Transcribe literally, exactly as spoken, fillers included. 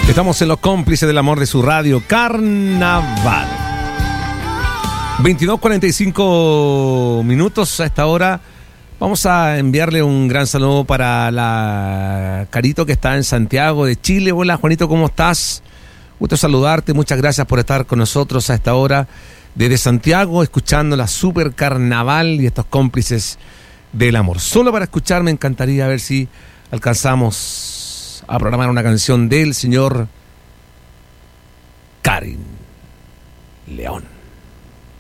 Estamos en los cómplices del amor de su radio, Carnaval. veintidós cuarenta y cinco minutos a esta hora. Vamos a enviarle un gran saludo para la Carito que está en Santiago de Chile. Hola Juanito, ¿cómo estás? Gusto saludarte, muchas gracias por estar con nosotros a esta hora desde Santiago, escuchando la Super Carnaval y estos cómplices del amor. Solo para escuchar me encantaría ver si alcanzamos a programar una canción del señor Karin León.